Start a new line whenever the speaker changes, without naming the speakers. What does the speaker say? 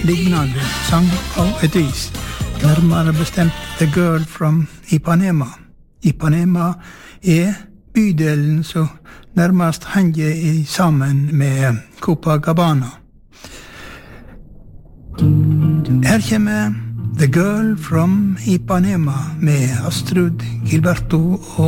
lignende sang på et vis. Nærmere bestemt The Girl from Ipanema. Ipanema bydelen som nærmest henger sammen med Copacabana. Her kommer The Girl from Ipanema med Astrud Gilberto og